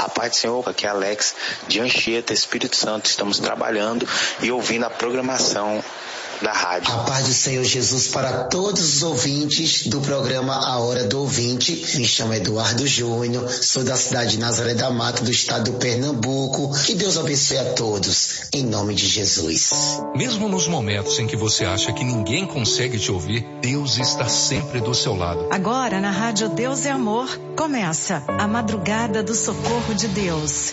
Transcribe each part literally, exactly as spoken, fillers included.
A paz do Senhor, aqui é Alex, de Anchieta, Espírito Santo. Estamos trabalhando e ouvindo a programação da rádio. A paz do Senhor Jesus para todos os ouvintes do programa A Hora do Ouvinte. Me chamo Eduardo Júnior, sou da cidade de Nazaré da Mata, do estado do Pernambuco. Que Deus abençoe a todos, em nome de Jesus. Mesmo nos momentos em que você acha que ninguém consegue te ouvir, Deus está sempre do seu lado. Agora, na Rádio Deus é Amor, começa a Madrugada do Socorro de Deus.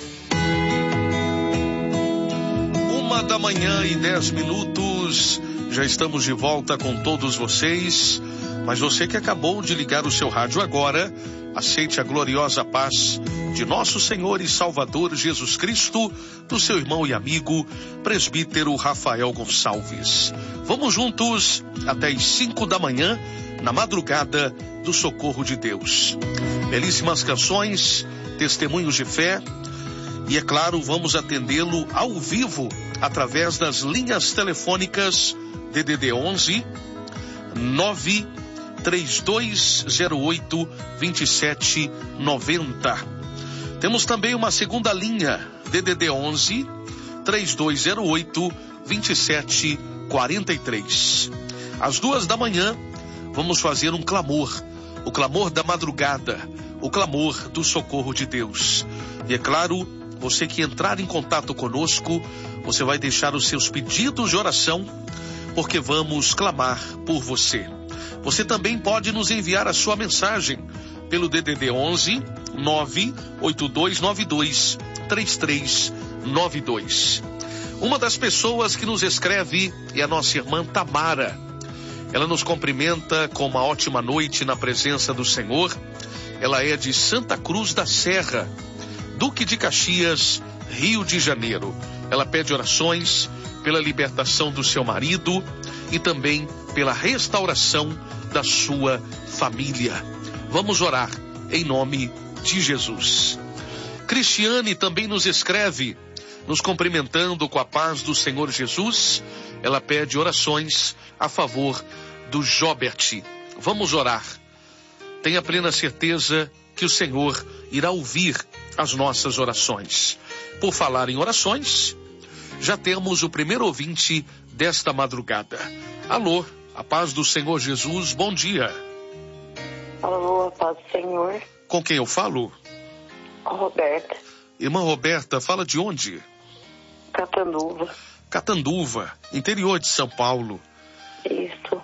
Uma da manhã e dez minutos. Já estamos de volta com todos vocês, mas você que acabou de ligar o seu rádio agora, aceite a gloriosa paz de nosso Senhor e Salvador Jesus Cristo, do seu irmão e amigo, presbítero Rafael Gonçalves. Vamos juntos até as cinco da manhã, na madrugada do Socorro de Deus. Belíssimas canções, testemunhos de fé, e é claro, vamos atendê-lo ao vivo, através das linhas telefônicas D D D onze nove três dois zero oito dois sete nove zero. Temos também uma segunda linha D D D onze três dois zero oito dois sete quatro três. Às duas da manhã vamos fazer um clamor, o clamor da madrugada, o clamor do socorro de Deus. E é claro, você que entrar em contato conosco, você vai deixar os seus pedidos de oração, porque vamos clamar por você. Você também pode nos enviar a sua mensagem pelo D D D onze nove oito dois nove dois três três nove dois. Uma das pessoas que nos escreve é a nossa irmã Tamara. Ela nos cumprimenta com uma ótima noite na presença do Senhor. Ela é de Santa Cruz da Serra, Duque de Caxias, Rio de Janeiro. Ela pede orações pela libertação do seu marido e também pela restauração da sua família. Vamos orar em nome de Jesus. Cristiane também nos escreve, nos cumprimentando com a paz do Senhor Jesus. Ela pede orações a favor do Jobert. Vamos orar. Tenha plena certeza que o Senhor irá ouvir as nossas orações. Por falar em orações, já temos o primeiro ouvinte desta madrugada. Alô, a paz do Senhor Jesus, bom dia. Alô, a paz do Senhor. Com quem eu falo? Com Roberta. Irmã Roberta, fala de onde? Catanduva. Catanduva, interior de São Paulo. Isso.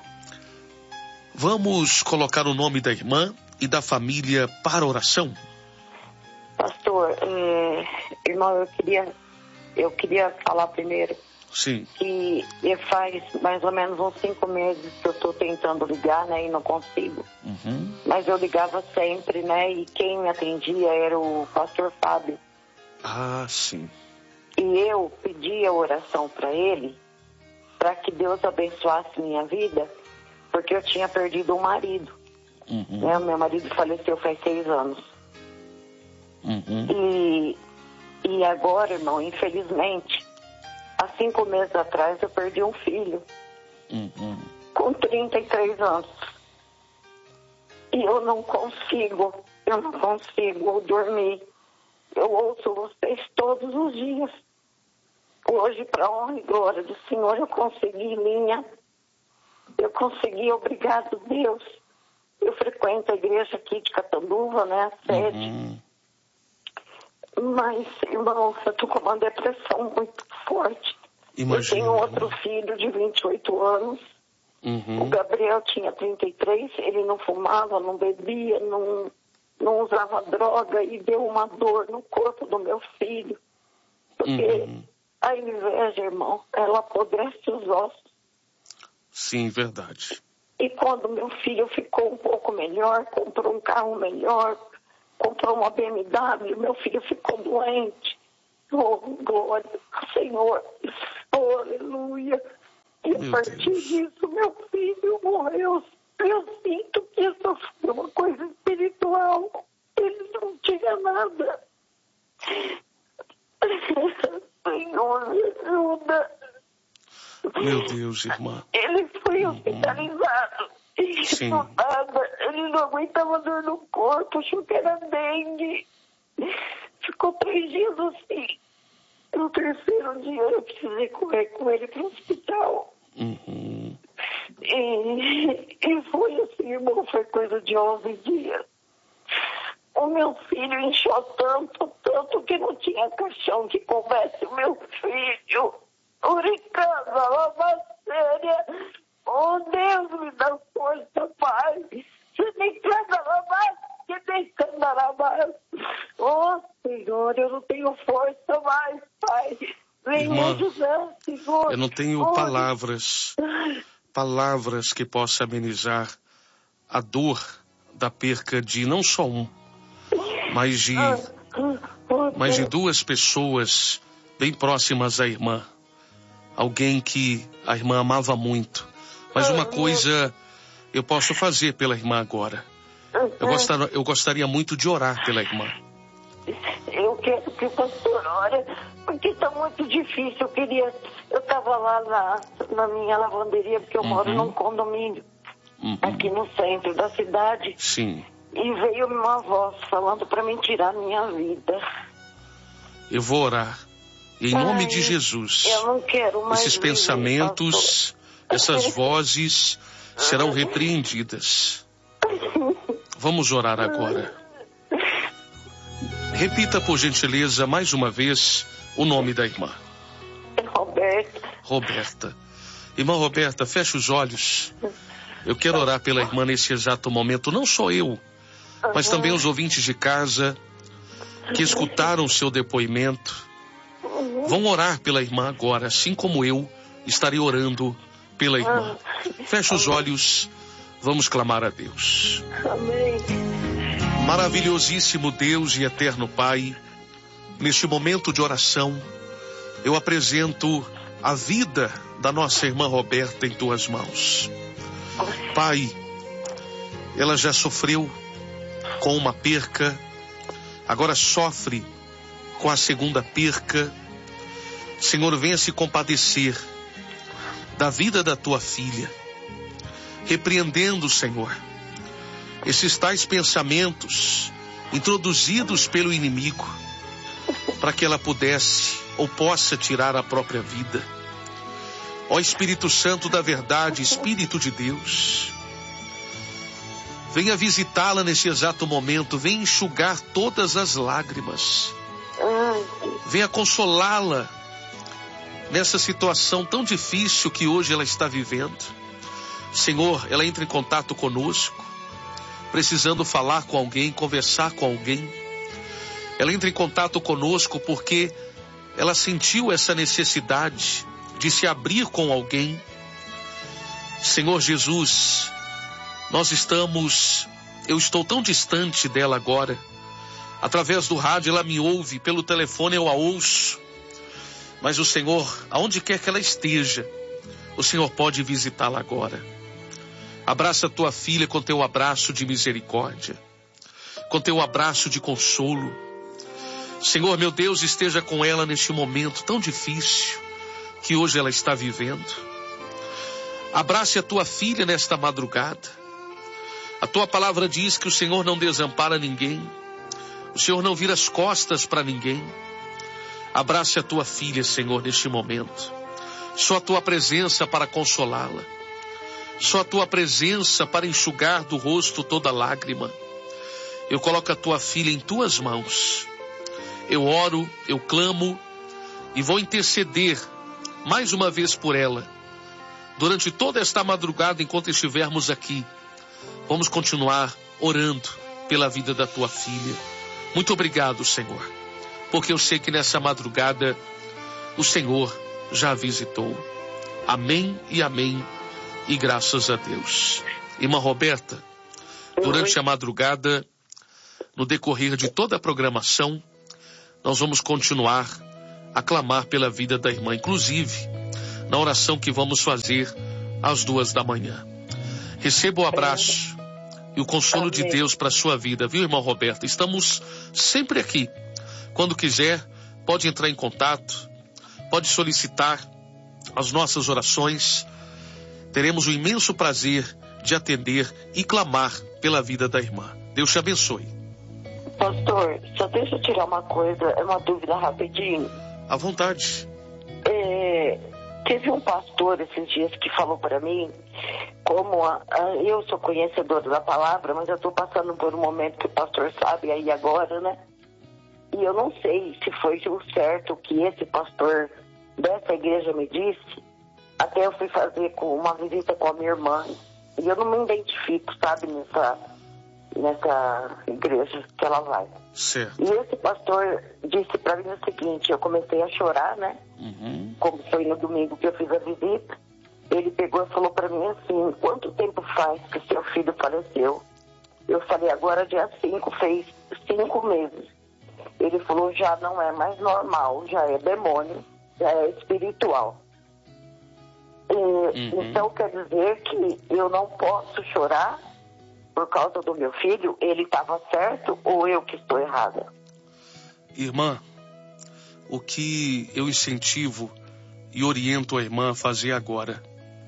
Vamos colocar o nome da irmã e da família para oração? Pastor, é, irmão, eu queria, eu queria falar primeiro. Sim. Que faz mais ou menos uns cinco meses que eu estou tentando ligar, né, e não consigo. Uhum. Mas eu ligava sempre, né, e quem me atendia era o pastor Fábio. Ah, sim. E eu pedi a oração para ele, para que Deus abençoasse minha vida, porque eu tinha perdido um marido. Uhum. Né, meu marido faleceu faz seis anos. Uhum. E, e agora, irmão, infelizmente, há cinco meses atrás eu perdi um filho, uhum. com trinta e três anos. E eu não consigo, eu não consigo dormir. Eu ouço vocês todos os dias. Hoje, para a honra e glória do Senhor, eu consegui linha. Eu consegui, obrigado, Deus. Eu frequento a igreja aqui de Catanduva, né, a sede. Uhum. Mas, irmão, eu tô com uma depressão muito forte. Imagina. Eu tenho outro filho de vinte e oito anos. Uhum. O Gabriel tinha trinta e três, ele não fumava, não bebia, não, não usava droga, e deu uma dor no corpo do meu filho. Porque uhum. a inveja, irmão, ela apodrece os ossos. Sim, verdade. E quando meu filho ficou um pouco melhor, comprou um carro melhor, comprou uma B M W, meu filho ficou doente. Oh, glória ao Senhor. Oh, aleluia. E a partir disso, meu filho morreu. Eu sinto que isso foi uma coisa espiritual. Ele não tinha nada. Senhor, me ajuda. Meu Deus, irmã. Ele foi hospitalizado. E Sim. nada. Ele não aguentava dor no corpo, achou que era dengue. ficou três dias assim. No terceiro dia eu precisei correr com ele para o hospital. Uhum. E, e foi assim, irmão, foi coisa de onze dias. O meu filho inchou tanto, tanto que não tinha caixão que coubesse o meu filho. Uricando, lavaceira. Oh, Deus, me dá força, Pai. Se me canta lavar, se me canta lavar. Oh, Senhor, eu não tenho força mais, Pai. Vem me ajudar, Senhor. Eu não tenho oh, palavras, palavras que possam amenizar a dor da perca de não só um, mas de, mas de duas pessoas bem próximas à irmã. Alguém que a irmã amava muito. Mas uma coisa eu posso fazer pela irmã agora. Eu gostaria, eu gostaria muito de orar pela irmã. Eu quero que o pastor ore, porque está muito difícil. Eu queria... Eu estava lá na, na minha lavanderia, porque eu uhum. moro num condomínio, uhum. aqui no centro da cidade. Sim. E veio uma voz falando para mim tirar a minha vida. Eu vou orar. Em Ai, nome de Jesus. Eu não quero mais esses viver, pensamentos, pastor. Essas vozes serão repreendidas. Vamos orar agora. Repita, por gentileza, mais uma vez, o nome da irmã. Roberta. Roberta. Irmã Roberta, feche os olhos. Eu quero orar pela irmã nesse exato momento. Não só eu, mas também os ouvintes de casa que escutaram o seu depoimento. Vão orar pela irmã agora, assim como eu estarei orando pela irmã. Feche os olhos, vamos clamar a Deus. Amém. Maravilhosíssimo Deus e eterno Pai, neste momento de oração, eu apresento a vida da nossa irmã Roberta em tuas mãos. Pai, ela já sofreu com uma perca, agora sofre com a segunda perca. Senhor, venha se compadecer da vida da tua filha, repreendendo, Senhor, esses tais pensamentos introduzidos pelo inimigo, para que ela pudesse ou possa tirar a própria vida. Ó Espírito Santo da verdade, Espírito de Deus, venha visitá-la nesse exato momento, venha enxugar todas as lágrimas, venha consolá-la nessa situação tão difícil que hoje ela está vivendo. Senhor, ela entra em contato conosco, precisando falar com alguém, conversar com alguém. Ela entra em contato conosco porque ela sentiu essa necessidade de se abrir com alguém. Senhor Jesus, nós estamos, eu estou tão distante dela agora. Através do rádio ela me ouve, pelo telefone eu a ouço. Mas o Senhor, aonde quer que ela esteja, o Senhor pode visitá-la agora. Abraça a tua filha com teu abraço de misericórdia, com teu abraço de consolo. Senhor, meu Deus, esteja com ela neste momento tão difícil que hoje ela está vivendo. Abrace a tua filha nesta madrugada. A tua palavra diz que o Senhor não desampara ninguém. O Senhor não vira as costas para ninguém. Abrace a tua filha, Senhor, neste momento. Só a tua presença para consolá-la. Só a tua presença para enxugar do rosto toda lágrima. Eu coloco a tua filha em tuas mãos. Eu oro, eu clamo e vou interceder mais uma vez por ela. Durante toda esta madrugada, enquanto estivermos aqui, vamos continuar orando pela vida da tua filha. Muito obrigado, Senhor, porque eu sei que nessa madrugada o Senhor já a visitou. Amém e amém, e graças a Deus. Irmã Roberta, durante a madrugada, no decorrer de toda a programação, nós vamos continuar a clamar pela vida da irmã, inclusive na oração que vamos fazer às duas da manhã. Receba o abraço e o consolo de Deus para a sua vida, viu, irmã Roberta? Estamos sempre aqui. Quando quiser, pode entrar em contato, pode solicitar as nossas orações. Teremos o imenso prazer de atender e clamar pela vida da irmã. Deus te abençoe. Pastor, só deixa eu tirar uma coisa, é uma dúvida rapidinho. À vontade. É, teve um pastor esses dias que falou para mim, como a, a, eu sou conhecedora da palavra, mas eu estou passando por um momento que o pastor sabe aí agora, né? E eu não sei se foi o certo que esse pastor dessa igreja me disse. Até eu fui fazer com uma visita com a minha irmã. E eu não me identifico, sabe, nessa, nessa igreja que ela vai. Certo. E esse pastor disse para mim o seguinte, eu comecei a chorar, né? Uhum. Como foi no domingo que eu fiz a visita. Ele pegou e falou para mim assim, quanto tempo faz que seu filho faleceu? Eu falei, agora dia cinco, fez cinco meses. Ele falou, já não é mais normal, já é demônio, já é espiritual. E, uhum. Então quer dizer que eu não posso chorar por causa do meu filho? Ele estava certo ou eu que estou errada? Irmã, o que eu incentivo e oriento a irmã a fazer agora,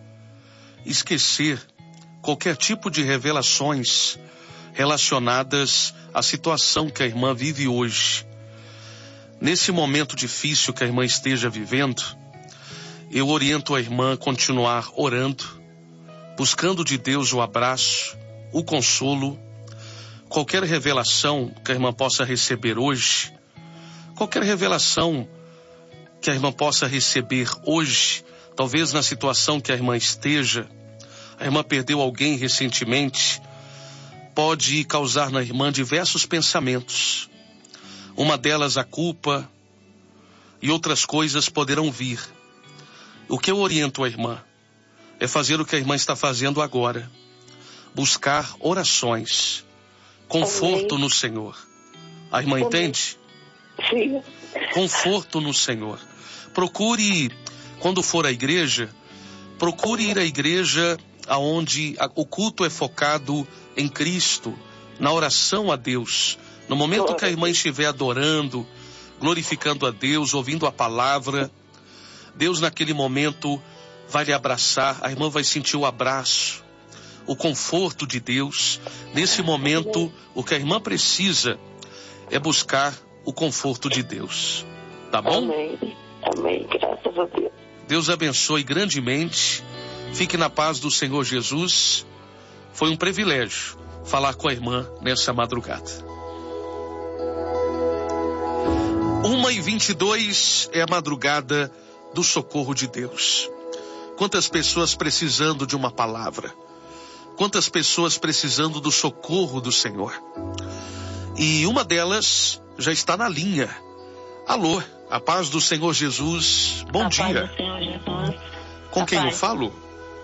esquecer qualquer tipo de revelações relacionadas à situação que a irmã vive hoje. Nesse momento difícil que a irmã esteja vivendo, eu oriento a irmã a continuar orando, buscando de Deus o abraço, o consolo, qualquer revelação que a irmã possa receber hoje, qualquer revelação que a irmã possa receber hoje, talvez na situação que a irmã esteja, a irmã perdeu alguém recentemente, pode causar na irmã diversos pensamentos. Uma delas a culpa e outras coisas poderão vir. O que eu oriento a irmã é fazer o que a irmã está fazendo agora. Buscar orações, conforto no Senhor. A irmã entende? Sim. Conforto no Senhor. Procure, quando for à igreja, procure ir à igreja aonde o culto é focado em Cristo, na oração a Deus. No momento que a irmã estiver adorando, glorificando a Deus, ouvindo a palavra, Deus naquele momento vai lhe abraçar, a irmã vai sentir o abraço, o conforto de Deus. Nesse momento, o que a irmã precisa é buscar o conforto de Deus. Tá bom? Amém. Amém. Graças a Deus. Deus abençoe grandemente. Fique na paz do Senhor Jesus. Foi um privilégio falar com a irmã nessa madrugada. Uma e vinte e dois é a madrugada do socorro de Deus. Quantas pessoas precisando de uma palavra. Quantas pessoas precisando do socorro do Senhor. E uma delas já está na linha. Alô, a paz do Senhor Jesus. Bom a dia. Paz do Senhor Jesus. Com a quem paz. eu falo?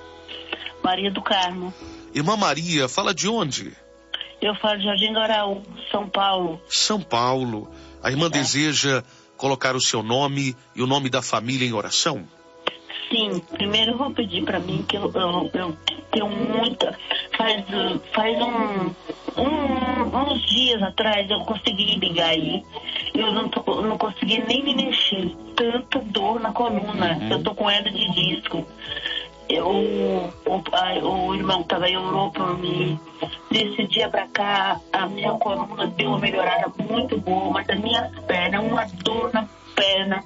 Maria do Carmo. Irmã Maria, fala de onde? Eu falo de Jardim do Araú, São Paulo. São Paulo. A irmã é. deseja colocar o seu nome e o nome da família em oração? Sim, primeiro eu vou pedir para mim que eu, eu, eu tenho muita... Faz, faz um, um, uns dias atrás eu consegui ligar aí. Eu não, tô, não consegui nem me mexer. Tanta dor na coluna. Uhum. Eu tô com hernia de disco. Eu, o, a, o irmão que também orou por mim. Desse dia pra cá, a minha coluna deu uma melhorada muito boa, mas as minhas pernas, uma dor na perna,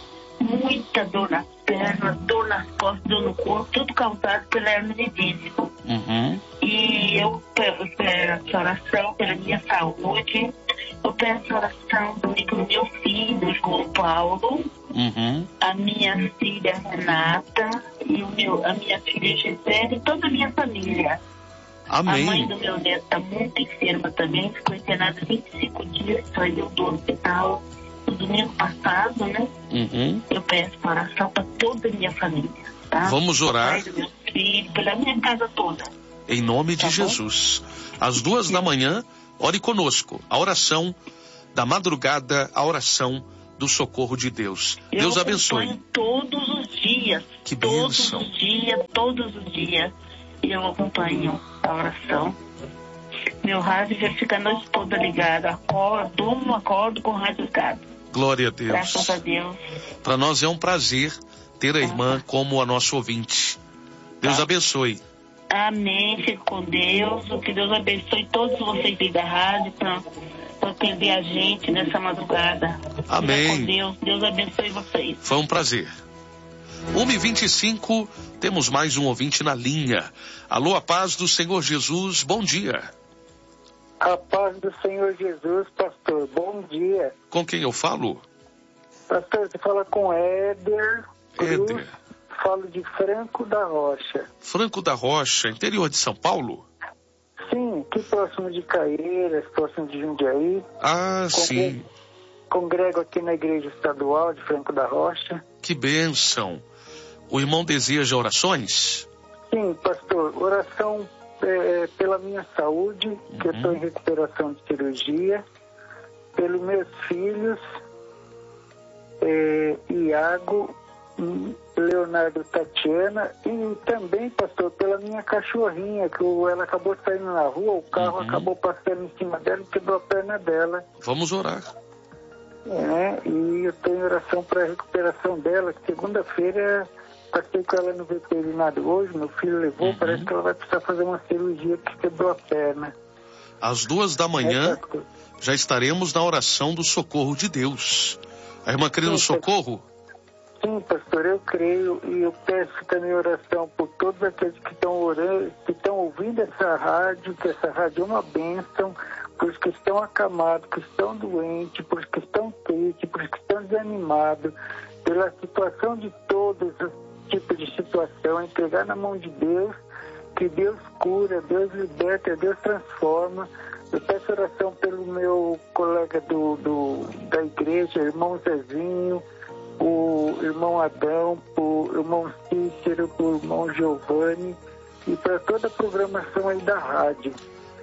muita dor na perna, dor nas costas, dor no corpo, tudo causado pela hernia de disco. Uhum. E eu peço essa oração pela minha saúde, eu peço oração também pelo meu filho, João Paulo, uhum. a minha filha Renata, e o meu, a minha filha Gisele e toda a minha família. Amém. A mãe do meu neto está muito enferma também, ficou internada vinte e cinco dias, saiu do hospital no domingo passado, né? Uhum. Eu peço oração para toda a minha família, tá? Vamos orar. Pai do meu filho, pela minha casa toda. Em nome de tá Jesus. Às duas da manhã, ore conosco. A oração da madrugada, a oração do socorro de Deus. Eu Deus abençoe. Todos os dias. Que todos bênção. os dias, todos os dias. Eu acompanho a oração. Meu rádio já fica a noite toda ligado. Acordo, durmo, acordo com o rádio ligado. Glória a Deus. Graças a Deus. Para nós é um prazer ter a irmã como a nossa ouvinte. Deus tá. abençoe. Amém. Fique com Deus. Que Deus abençoe todos vocês aí da rádio. Pra por atender a gente nessa madrugada. Amém. Com Deus. Deus abençoe vocês. Foi um prazer. uma e vinte e cinco, temos mais um ouvinte na linha. Alô, a paz do Senhor Jesus, bom dia. A paz do Senhor Jesus, pastor, bom dia. Com quem eu falo? Pastor, você fala com Éder Cruz, Éder. Falo de Franco da Rocha. Franco da Rocha, interior de São Paulo? Sim, aqui próximo de Caieiras, próximo de Jundiaí. Ah, Congrego, sim. Congrego aqui na Igreja Estadual de Franco da Rocha. Que bênção. O irmão deseja orações? Sim, pastor, oração é, pela minha saúde, uhum. que eu estou em recuperação de cirurgia, pelos meus filhos, é, Iago, Leonardo, Tatiana, e também, pastor, pela minha cachorrinha, que ela acabou saindo na rua, o carro uhum. acabou passando em cima dela e quebrou a perna dela. Vamos orar. É, e eu tenho oração para a recuperação dela. Segunda-feira passei com ela no veterinário hoje, meu filho levou, uhum. parece que ela vai precisar fazer uma cirurgia que quebrou a perna. Às duas da manhã, é, já estaremos na oração do socorro de Deus. A irmã crê no socorro? Sim, pastor, eu creio e eu peço também oração por todos aqueles que estão orando, que estão ouvindo essa rádio, que essa rádio é uma bênção, por os que estão acamados, que estão doentes, por os que estão tristes, por os que estão desanimados, pela situação de todos os tipos de situação, entregar na mão de Deus, que Deus cura, Deus liberta, Deus transforma. Eu peço oração pelo meu colega do, do, da igreja, irmão Zezinho, o irmão Adão, o irmão Cícero, o irmão Giovanni e para toda a programação aí da rádio.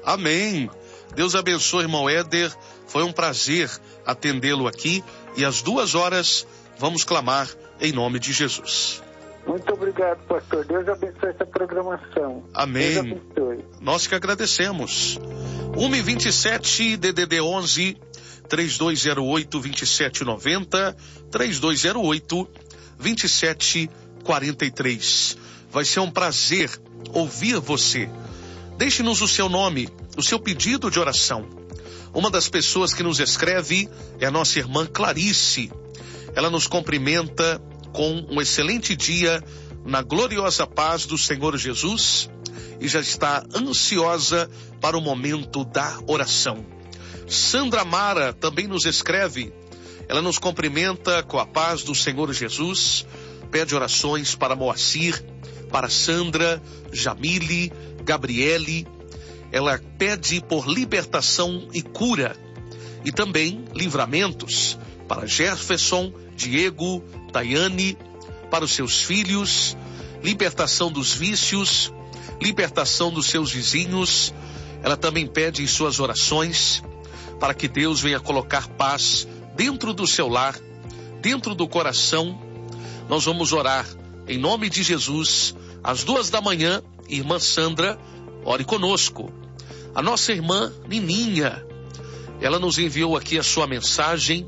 Amém. Deus abençoe, irmão Éder. Foi um prazer atendê-lo aqui e às duas horas vamos clamar em nome de Jesus. Muito obrigado, pastor. Deus abençoe essa programação. Amém. Deus abençoe. Nós que agradecemos. uma e vinte e sete, D D D onze, três dois zero oito, dois sete nove zero, três dois zero oito, dois sete quatro três. Vai ser um prazer ouvir você. Deixe-nos o seu nome, o seu pedido de oração. Uma das pessoas que nos escreve é a nossa irmã Clarice. Ela nos cumprimenta com um excelente dia na gloriosa paz do Senhor Jesus e já está ansiosa para o momento da oração. Sandra Mara também nos escreve. Ela nos cumprimenta com a paz do Senhor Jesus, pede orações para Moacir, para Sandra, Jamile, Gabriele. Ela pede por libertação e cura e também livramentos para Jefferson, Diego, Tayane, para os seus filhos, libertação dos vícios, libertação dos seus vizinhos. Ela também pede em suas orações para que Deus venha colocar paz dentro do seu lar, dentro do coração. Nós vamos orar em nome de Jesus, às duas da manhã. Irmã Sandra, ore conosco. A nossa irmã Nininha, ela nos enviou aqui a sua mensagem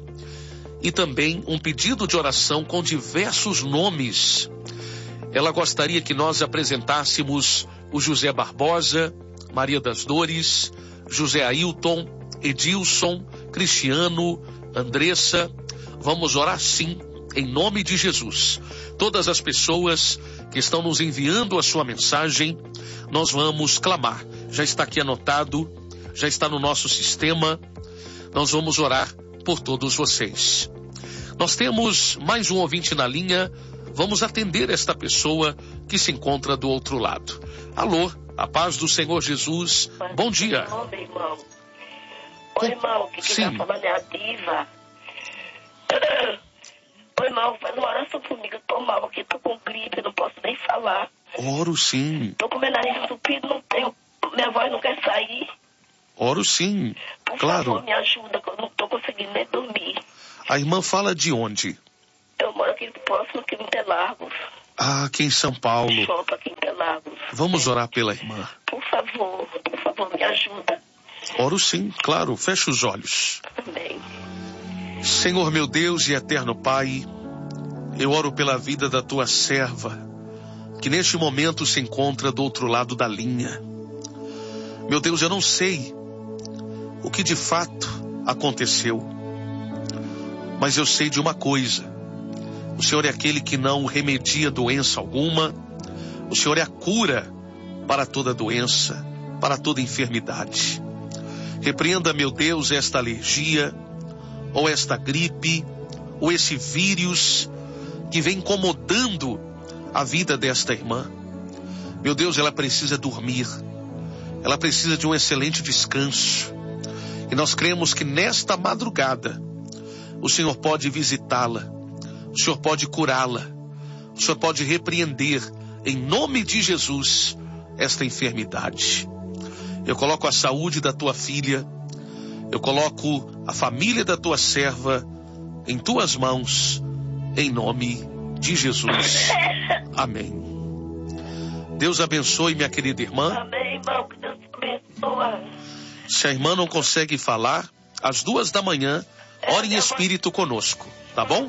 e também um pedido de oração com diversos nomes. Ela gostaria que nós apresentássemos o José Barbosa, Maria das Dores, José Ailton, Edilson, Cristiano, Andressa. Vamos orar sim, em nome de Jesus. Todas as pessoas que estão nos enviando a sua mensagem, nós vamos clamar. Já está aqui anotado, já está no nosso sistema. Nós vamos orar por todos vocês. Nós temos mais um ouvinte na linha. Vamos atender esta pessoa que se encontra do outro lado. Alô, a paz do Senhor Jesus. Bom dia. Oi, irmão. Oi, irmão, que quem tá falando é a Diva. Oi, irmão, faz uma oração comigo. Eu tô mal aqui, tô com gripe, não posso nem falar. Oro sim. Tô com meu nariz entupido, não tenho, minha voz não quer sair. Oro sim, Por claro. favor, me ajuda, que eu não tô conseguindo nem dormir. A irmã fala de onde? Eu moro aqui próximo, aqui em Interlagos. Ah, aqui em São Paulo. Shopping aqui em Interlagos. Vamos orar pela irmã. Por favor, por favor, me ajuda. Oro sim, claro, fecha os olhos. Amém. Senhor meu Deus e eterno Pai, eu oro pela vida da tua serva, que neste momento se encontra do outro lado da linha. Meu Deus, eu não sei o que de fato aconteceu. Mas eu sei de uma coisa: o Senhor é aquele que não remedia doença alguma. O Senhor é a cura para toda doença, para toda enfermidade. Repreenda, meu Deus, esta alergia, ou esta gripe, ou esse vírus que vem incomodando a vida desta irmã. Meu Deus, ela precisa dormir. Ela precisa de um excelente descanso. E nós cremos que nesta madrugada o Senhor pode visitá-la. O Senhor pode curá-la. O Senhor pode repreender, em nome de Jesus, esta enfermidade. Eu coloco a saúde da tua filha, eu coloco a família da tua serva em tuas mãos, em nome de Jesus. Amém. Deus abençoe, minha querida irmã. Amém, irmão, que Deus abençoe. Se a irmã não consegue falar, às duas da manhã, ore em espírito conosco, tá bom?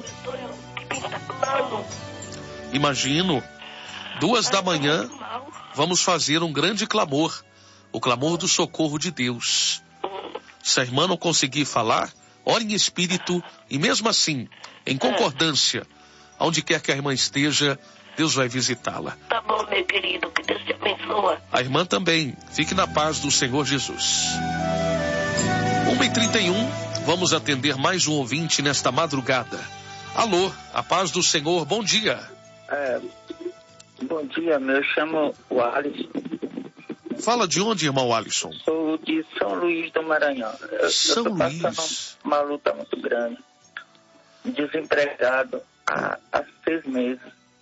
Imagino, duas da manhã, vamos fazer um grande clamor, o clamor do socorro de Deus. Se a irmã não conseguir falar, ore em espírito e mesmo assim, em concordância, onde quer que a irmã esteja, Deus vai visitá-la. Tá bom, meu querido, que Deus te abençoe. A irmã também, fique na paz do Senhor Jesus. uma e trinta e um, vamos atender mais um ouvinte nesta madrugada. Alô, a paz do Senhor, bom dia. É, bom dia, eu chamo o Alisson. Fala de onde, irmão Alisson? Sou de São Luís do Maranhão. Eu, São eu tô Luís. passando uma luta muito grande. Desempregado há, há seis meses.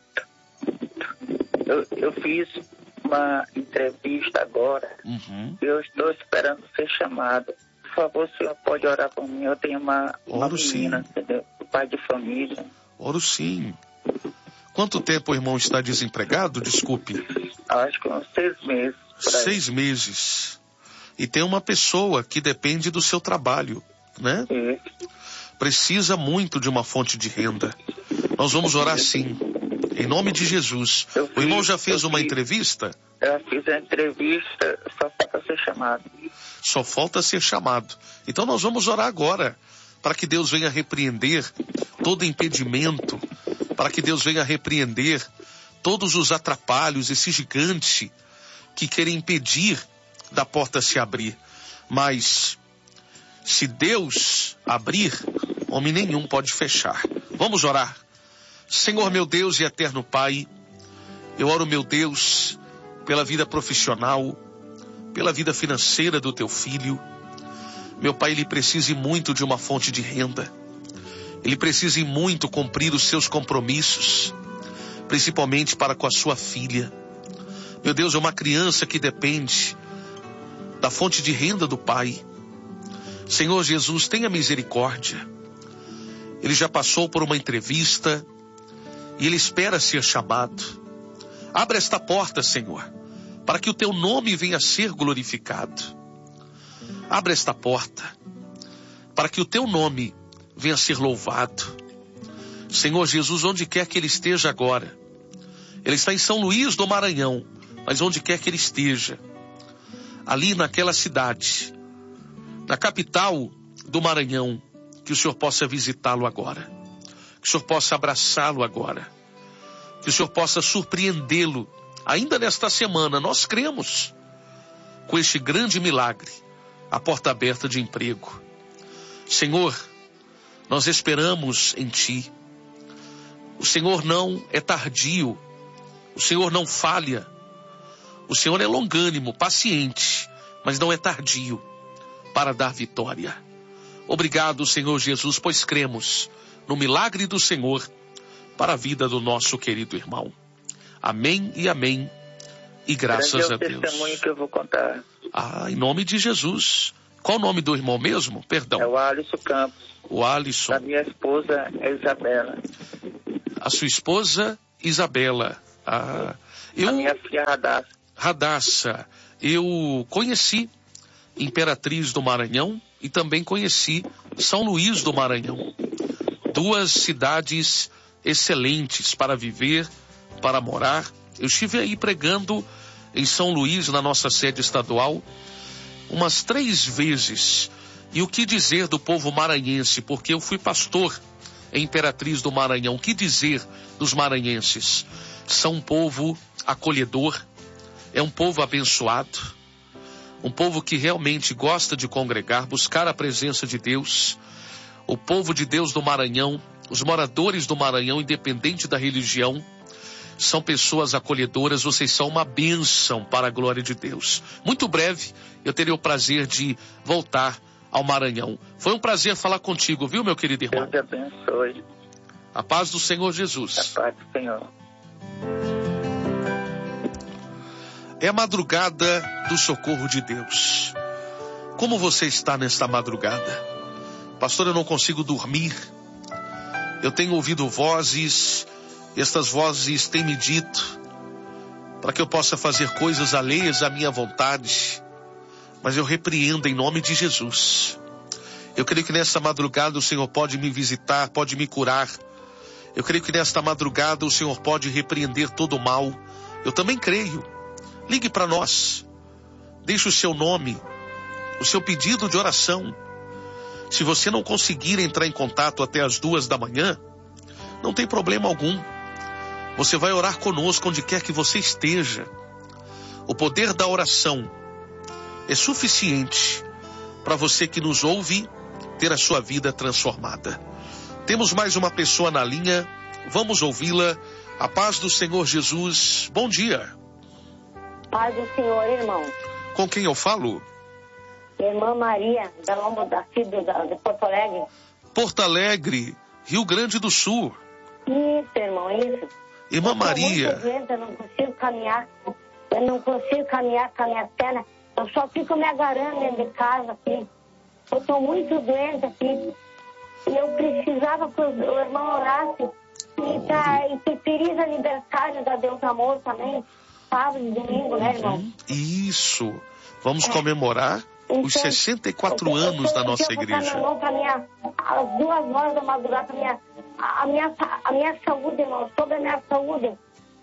Eu, eu fiz uma entrevista agora. Uhum. Eu estou esperando ser chamado. Por favor, o senhor pode orar por mim? Eu tenho uma, uma menina, entendeu? Pai de família. Oro sim. Quanto tempo o irmão está desempregado? Desculpe. Acho que uns seis meses. Seis meses. E tem uma pessoa que depende do seu trabalho, né? Sim. Precisa muito de uma fonte de renda. Nós vamos orar sim. Em nome de Jesus. Eu o irmão fiz, já fez uma fiz. entrevista? Eu fiz a entrevista, só falta ser chamado. Só falta ser chamado. Então nós vamos orar agora, para que Deus venha repreender todo impedimento, para que Deus venha repreender todos os atrapalhos, esse gigante que querem impedir da porta se abrir. Mas se Deus abrir, homem nenhum pode fechar. Vamos orar. Senhor, meu Deus e eterno Pai, eu oro, meu Deus, pela vida profissional, pela vida financeira do teu filho. Meu Pai, ele precisa muito de uma fonte de renda. Ele precisa muito cumprir os seus compromissos, principalmente para com a sua filha. Meu Deus, é uma criança que depende da fonte de renda do pai. Senhor Jesus, tenha misericórdia. Ele já passou por uma entrevista e ele espera ser chamado. Abra esta porta, Senhor, para que o teu nome venha a ser glorificado. Abra esta porta para que o teu nome venha a ser louvado. Senhor Jesus, onde quer que ele esteja agora, ele está em São Luís do Maranhão, mas onde quer que ele esteja, ali naquela cidade, na capital do Maranhão, que o Senhor possa visitá-lo agora, que o Senhor possa abraçá-lo agora, que o Senhor possa surpreendê-lo ainda nesta semana. Nós cremos com este grande milagre, a porta aberta de emprego. Senhor, nós esperamos em Ti. O Senhor não é tardio, o Senhor não falha, o Senhor é longânimo, paciente, mas não é tardio para dar vitória. Obrigado, Senhor Jesus, pois cremos no milagre do Senhor para a vida do nosso querido irmão. Amém e amém. E graças a Deus. É o testemunho que eu vou contar. Ah, em nome de Jesus. Qual o nome do irmão mesmo? Perdão. É o Alisson Campos. O Alisson. A minha esposa é Isabela. A sua esposa, Isabela. Ah, eu... A minha filha Radassa. Radassa. Eu conheci Imperatriz do Maranhão e também conheci São Luís do Maranhão. Duas cidades excelentes para viver, para morar. Eu estive aí pregando em São Luís, na nossa sede estadual, umas três vezes. E o que dizer do povo maranhense? Porque eu fui pastor em Imperatriz do Maranhão. O que dizer dos maranhenses? São um povo acolhedor, é um povo abençoado, um povo que realmente gosta de congregar, buscar a presença de Deus. O povo de Deus do Maranhão, os moradores do Maranhão, independente da religião, são pessoas acolhedoras. Vocês são uma bênção para a glória de Deus. Muito breve eu terei o prazer de voltar ao Maranhão. Foi um prazer falar contigo, viu, meu querido irmão? Deus te abençoe. A paz do Senhor Jesus. A paz do Senhor. É a madrugada do socorro de Deus. Como você está nesta madrugada? Pastor, eu não consigo dormir. Eu tenho ouvido vozes, e estas vozes têm me dito para que eu possa fazer coisas alheias à minha vontade. Mas eu repreendo em nome de Jesus. Eu creio que nesta madrugada o Senhor pode me visitar, pode me curar. Eu creio que nesta madrugada o Senhor pode repreender todo o mal. Eu também creio. Ligue para nós. Deixe o seu nome, o seu pedido de oração. Se você não conseguir entrar em contato até as duas da manhã, não tem problema algum. Você vai orar conosco onde quer que você esteja. O poder da oração é suficiente para você que nos ouve ter a sua vida transformada. Temos mais uma pessoa na linha. Vamos ouvi-la. A paz do Senhor Jesus. Bom dia. Paz do Senhor, irmão. Com quem eu falo? Irmã Maria, da Lomba da Cidade de Porto Alegre. Porto Alegre, Rio Grande do Sul. Isso, irmão, isso. Irmã Maria. Eu, doente, eu não consigo caminhar. Eu não consigo caminhar com a minha perna. Eu só fico me agarrando dentro de casa aqui. Eu estou muito doente aqui. E eu precisava que o irmão orasse. E, tá, e que feliz aniversário da Deus Amor também. Sábado e domingo, né, irmão? Isso. Vamos é. comemorar então, os sessenta e quatro anos da nossa igreja. Eu vou minha, às duas horas da madrugada, a minha, a, minha, a minha saúde, irmão, sobre a minha saúde.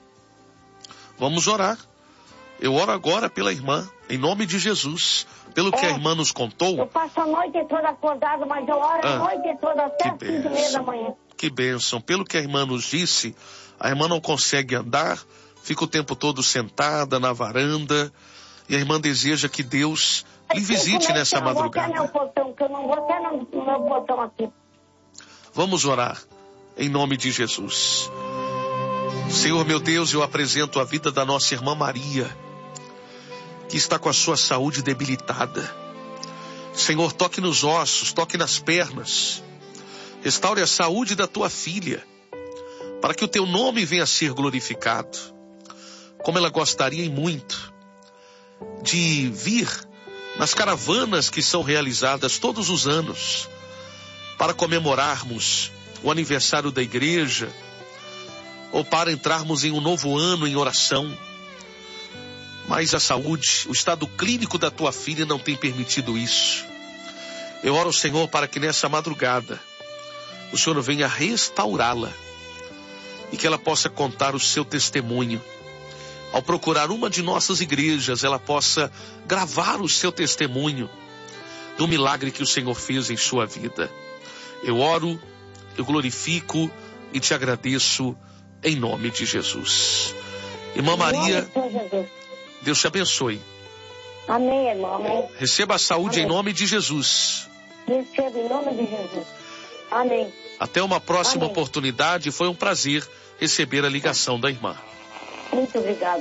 Vamos orar. Eu oro agora pela irmã, em nome de Jesus. Pelo é, que a irmã nos contou. Eu passo a noite toda acordado, mas eu oro ah, a noite toda até as cinco e meia da manhã. Que bênção. Pelo que a irmã nos disse, a irmã não consegue andar, fica o tempo todo sentada na varanda, e a irmã deseja que Deus lhe visite nessa madrugada. Eu não vou até meu portão, que eu não vou até no meu portão aqui. Vamos orar, em nome de Jesus. Senhor meu Deus, eu apresento a vida da nossa irmã Maria, que está com a sua saúde debilitada. Senhor, toque nos ossos, toque nas pernas, restaure a saúde da tua filha, para que o teu nome venha a ser glorificado. Como ela gostaria e muito de vir nas caravanas que são realizadas todos os anos, para comemorarmos o aniversário da igreja, ou para entrarmos em um novo ano em oração. Mas a saúde, o estado clínico da tua filha não tem permitido isso. Eu oro ao Senhor para que nessa madrugada o Senhor venha restaurá-la e que ela possa contar o seu testemunho. Ao procurar uma de nossas igrejas, ela possa gravar o seu testemunho do milagre que o Senhor fez em sua vida. Eu oro, eu glorifico e te agradeço em nome de Jesus. Irmã Maria, Deus te abençoe. Amém, irmão. Amém. Receba a saúde. Amém. Em nome de Jesus. Receba em nome de Jesus. Amém. Até uma próxima Amém. oportunidade. Foi um prazer receber a ligação da irmã. Muito obrigado.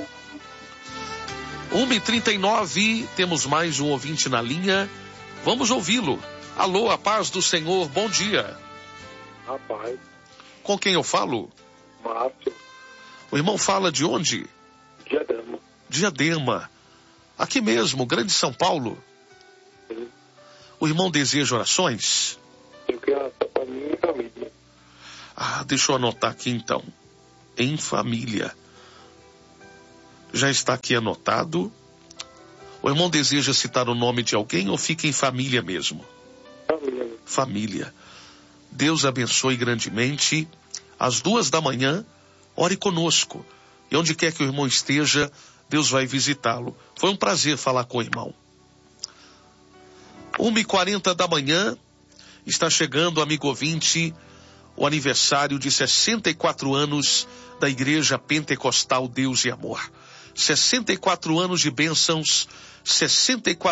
uma e trinta e nove, temos mais um ouvinte na linha. Vamos ouvi-lo. Alô, a paz do Senhor, bom dia. Rapaz. Com quem eu falo? Márcio. O irmão fala de onde? Diadema. Diadema. Aqui mesmo, Grande São Paulo. Sim. O irmão deseja orações? Eu quero oração para minha família. Ah, deixa eu anotar aqui então. Em família. Já está aqui anotado. O irmão deseja citar o nome de alguém ou fica em família mesmo? Família. Família. Deus abençoe grandemente. Às duas da manhã, ore conosco. E onde quer que o irmão esteja, Deus vai visitá-lo. Foi um prazer falar com o irmão. uma e quarenta da manhã, está chegando, amigo ouvinte, o aniversário de sessenta e quatro anos da Igreja Pentecostal Deus e Amor. sessenta e quatro anos de bênçãos, sessenta e quatro